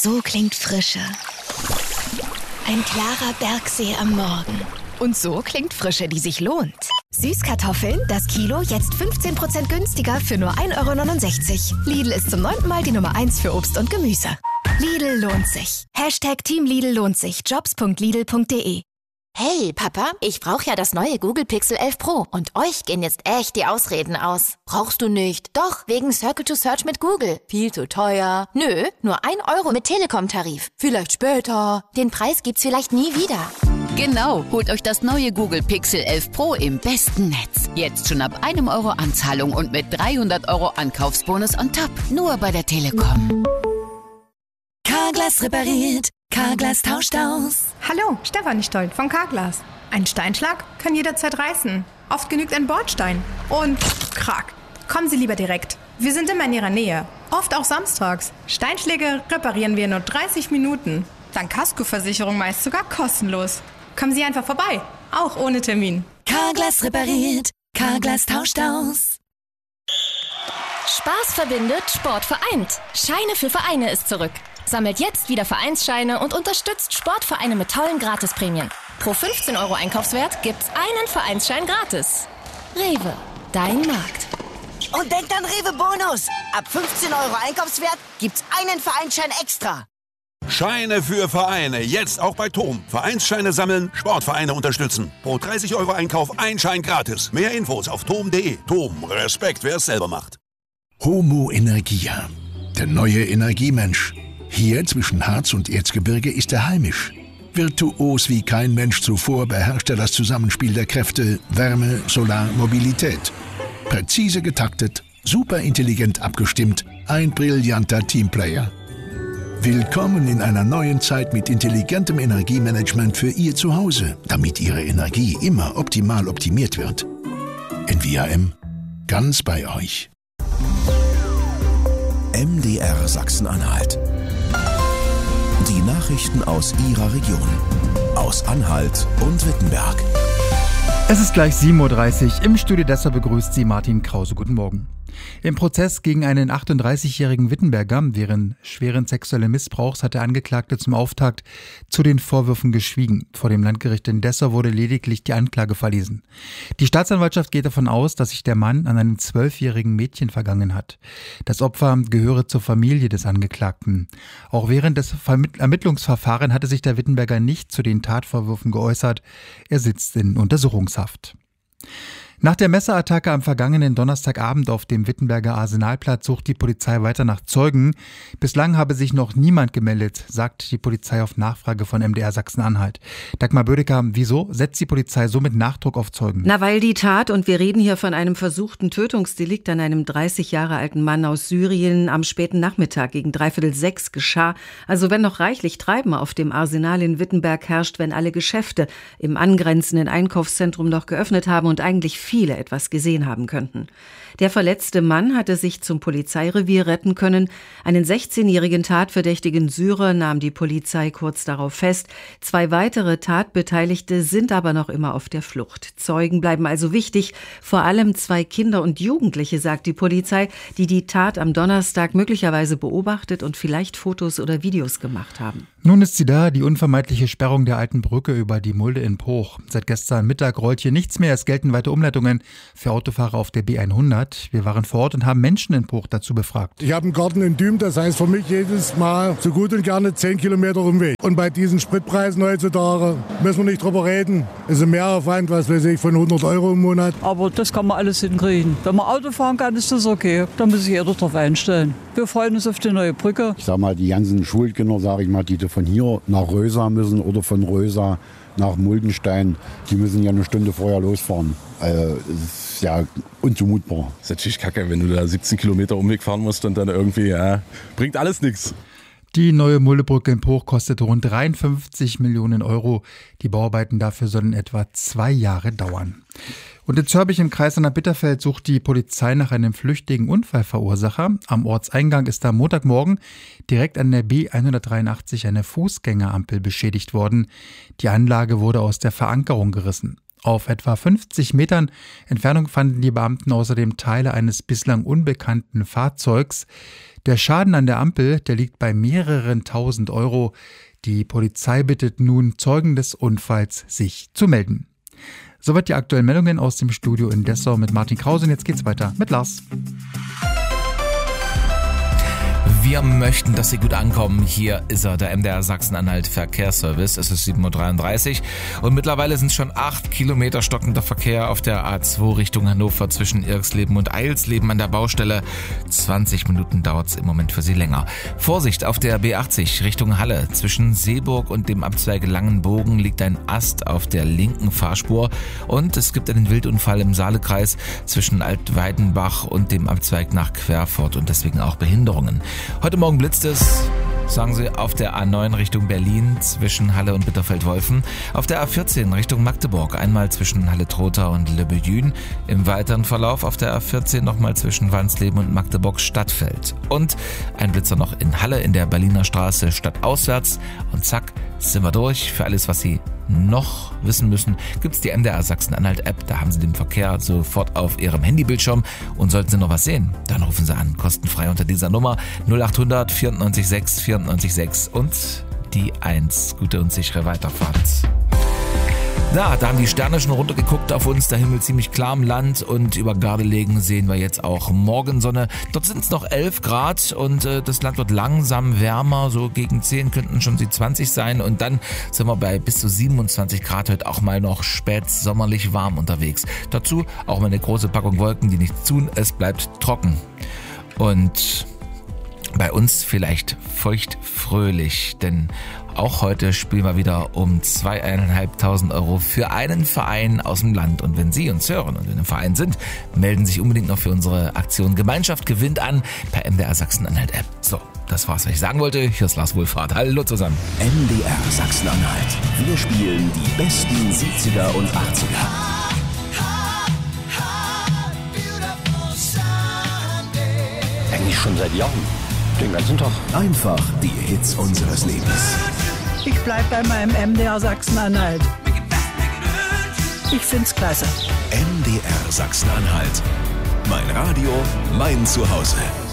So klingt Frische. Ein klarer Bergsee am Morgen. Und so klingt Frische, die sich lohnt. Süßkartoffeln, das Kilo, jetzt 15% günstiger für nur 1,69 €. Lidl ist zum 9. Mal die Nummer 1 für Obst und Gemüse. Lidl lohnt sich. #Team Lidl lohnt sich. Jobs.lidl.de. Hey, Papa, ich brauche ja das neue Google Pixel 11 Pro und euch gehen jetzt echt die Ausreden aus. Brauchst du nicht? Doch, wegen Circle to Search mit Google. Viel zu teuer. Nö, nur 1 € mit Telekom-Tarif. Vielleicht später. Den Preis gibt's vielleicht nie wieder. Genau, holt euch das neue Google Pixel 11 Pro im besten Netz. Jetzt schon ab 1 € Anzahlung und mit 300 € Ankaufsbonus on top. Nur bei der Telekom. Carglass repariert, Carglass tauscht aus. Hallo, Stefanie Stoll von Carglass. Ein Steinschlag kann jederzeit reißen. Oft genügt ein Bordstein. Und krack. Kommen Sie lieber direkt. Wir sind immer in Ihrer Nähe. Oft auch samstags. Steinschläge reparieren wir in nur 30 Minuten. Dank Kaskoversicherung meist sogar kostenlos. Kommen Sie einfach vorbei. Auch ohne Termin. Carglass repariert, Carglass tauscht aus. Spaß verbindet, Sport vereint. Scheine für Vereine ist zurück. Sammelt jetzt wieder Vereinsscheine und unterstützt Sportvereine mit tollen Gratisprämien. Pro 15 € Einkaufswert gibt's einen Vereinsschein gratis. Rewe, dein Markt. Und denkt an Rewe Bonus. Ab 15 € Einkaufswert gibt's einen Vereinsschein extra. Scheine für Vereine, jetzt auch bei TOM. Vereinsscheine sammeln, Sportvereine unterstützen. Pro 30 € Einkauf ein Schein gratis. Mehr Infos auf tom.de. TOM, Respekt, wer es selber macht. Homo Energia, der neue Energiemensch. Hier zwischen Harz und Erzgebirge ist er heimisch. Virtuos wie kein Mensch zuvor beherrscht er das Zusammenspiel der Kräfte Wärme, Solar, Mobilität. Präzise getaktet, superintelligent abgestimmt, ein brillanter Teamplayer. Willkommen in einer neuen Zeit mit intelligentem Energiemanagement für Ihr Zuhause, damit Ihre Energie immer optimal optimiert wird. NVAM, ganz bei euch. MDR Sachsen-Anhalt. Die Nachrichten aus Ihrer Region. Aus Anhalt und Wittenberg. Es ist gleich 7:30 Uhr. Im Studio Dessau begrüßt Sie Martin Krause. Guten Morgen. Im Prozess gegen einen 38-jährigen Wittenberger wegen schweren sexuellen Missbrauchs hat der Angeklagte zum Auftakt zu den Vorwürfen geschwiegen. Vor dem Landgericht in Dessau wurde lediglich die Anklage verlesen. Die Staatsanwaltschaft geht davon aus, dass sich der Mann an einem 12-jährigen Mädchen vergangen hat. Das Opfer gehöre zur Familie des Angeklagten. Auch während des Ermittlungsverfahrens hatte sich der Wittenberger nicht zu den Tatvorwürfen geäußert. Er sitzt in Untersuchungshaft. Nach der Messerattacke am vergangenen Donnerstagabend auf dem Wittenberger Arsenalplatz sucht die Polizei weiter nach Zeugen. Bislang habe sich noch niemand gemeldet, sagt die Polizei auf Nachfrage von MDR Sachsen-Anhalt. Dagmar Bödecker, wieso setzt die Polizei so mit Nachdruck auf Zeugen? Na, weil die Tat, und wir reden hier von einem versuchten Tötungsdelikt an einem 30 Jahre alten Mann aus Syrien, am späten Nachmittag gegen 5:45 geschah. Also wenn noch reichlich Treiben auf dem Arsenal in Wittenberg herrscht, wenn alle Geschäfte im angrenzenden Einkaufszentrum noch geöffnet haben und eigentlich viele etwas gesehen haben könnten. Der verletzte Mann hatte sich zum Polizeirevier retten können. Einen 16-jährigen tatverdächtigen Syrer nahm die Polizei kurz darauf fest. 2 weitere Tatbeteiligte sind aber noch immer auf der Flucht. Zeugen bleiben also wichtig, vor allem 2 Kinder und Jugendliche, sagt die Polizei, die die Tat am Donnerstag möglicherweise beobachtet und vielleicht Fotos oder Videos gemacht haben. Nun ist sie da, die unvermeidliche Sperrung der alten Brücke über die Mulde in Poch. Seit gestern Mittag rollt hier nichts mehr, es gelten weite Umleitungen für Autofahrer auf der B100. Wir waren vor Ort und haben Menschen in Poch dazu befragt. Ich habe einen Garten in Düm, das heißt für mich jedes Mal so gut und gerne 10 Kilometer Umweg. Und bei diesen Spritpreisen heutzutage müssen wir nicht drüber reden. Es ist ein Mehraufwand, was weiß ich, von 100 € im Monat. Aber das kann man alles hinkriegen. Wenn man Auto fahren kann, ist das okay. Da muss sich jeder drauf einstellen. Wir freuen uns auf die neue Brücke. Ich sag mal, die ganzen Schulkinder, sage ich mal, die von hier nach Rösa müssen oder von Rösa nach Muldenstein, die müssen ja eine Stunde vorher losfahren. Es ist ja unzumutbar. Das ist natürlich kacke, wenn du da 17 Kilometer Umweg fahren musst und dann irgendwie, bringt alles nichts. Die neue Muldebrücke in Poch kostet rund 53 Millionen €. Die Bauarbeiten dafür sollen etwa 2 Jahre dauern. Und in Zörbich im Kreis Anna-Bitterfeld sucht die Polizei nach einem flüchtigen Unfallverursacher. Am Ortseingang ist am Montagmorgen direkt an der B183 eine Fußgängerampel beschädigt worden. Die Anlage wurde aus der Verankerung gerissen. Auf etwa 50 Metern Entfernung fanden die Beamten außerdem Teile eines bislang unbekannten Fahrzeugs. Der Schaden an der Ampel, der liegt bei mehreren tausend Euro. Die Polizei bittet nun, Zeugen des Unfalls sich zu melden. Soweit die aktuellen Meldungen aus dem Studio in Dessau mit Martin Krause. Und jetzt geht's weiter mit Lars. Wir möchten, dass Sie gut ankommen. Hier ist er, der MDR Sachsen-Anhalt Verkehrsservice. Es ist 7.33 Uhr und mittlerweile sind schon 8 Kilometer stockender Verkehr auf der A2 Richtung Hannover zwischen Irxleben und Eilsleben an der Baustelle. 20 Minuten dauert es im Moment für Sie länger. Vorsicht, auf der B80 Richtung Halle. Zwischen Seeburg und dem Abzweig Langenbogen liegt ein Ast auf der linken Fahrspur und es gibt einen Wildunfall im Saalekreis zwischen Altweidenbach und dem Abzweig nach Querfurt und deswegen auch Behinderungen. Heute Morgen blitzt es, sagen Sie, auf der A9 Richtung Berlin zwischen Halle und Bitterfeld-Wolfen. Auf der A14 Richtung Magdeburg, einmal zwischen Halle-Trotha und Lebbejün. Im weiteren Verlauf auf der A14 nochmal zwischen Wansleben und Magdeburg-Stadtfeld. Und ein Blitzer noch in Halle in der Berliner Straße stadtauswärts. Und zack, sind wir durch. Für alles, was Sie noch wissen müssen, gibt's die MDR Sachsen-Anhalt-App. Da haben Sie den Verkehr sofort auf Ihrem Handybildschirm. Und sollten Sie noch was sehen, dann rufen Sie an, kostenfrei unter dieser Nummer 0800 94 6 94 6 und die 1. Gute und sichere Weiterfahrt. Na, da haben die Sterne schon runtergeguckt auf uns, der Himmel ziemlich klar im Land und über Gardelegen sehen wir jetzt auch Morgensonne. Dort sind es noch 11 Grad und das Land wird langsam wärmer, so gegen 10 könnten schon die 20 sein und dann sind wir bei bis zu 27 Grad heute auch mal noch spätsommerlich warm unterwegs. Dazu auch mal eine große Packung Wolken, die nichts tun, es bleibt trocken. Und bei uns vielleicht feuchtfröhlich, denn auch heute spielen wir wieder um 2.500 Euro für einen Verein aus dem Land. Und wenn Sie uns hören und in einem Verein sind, melden Sie sich unbedingt noch für unsere Aktion Gemeinschaft gewinnt an per MDR Sachsen-Anhalt App. So, das war's, was ich sagen wollte. Hier ist Lars Wohlfahrt. Hallo zusammen. MDR Sachsen-Anhalt. Wir spielen die besten 70er und 80er. Eigentlich schon seit Jahren. Den ganzen Tag. Einfach die Hits unseres Lebens. Ich bleib bei meinem MDR Sachsen-Anhalt. Ich find's klasse. MDR Sachsen-Anhalt. Mein Radio, mein Zuhause.